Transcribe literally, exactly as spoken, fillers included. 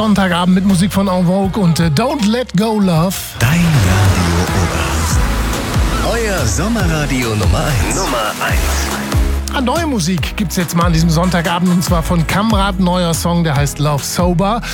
Sonntagabend mit Musik von En Vogue und äh, Don't Let Go Love. Dein Radio Oberhausen. Euer Sommerradio Nummer eins. Nummer eins. Ah, neue Musik gibt's jetzt mal an diesem Sonntagabend und zwar von Kamrat, neuer Song, der heißt Love Sober.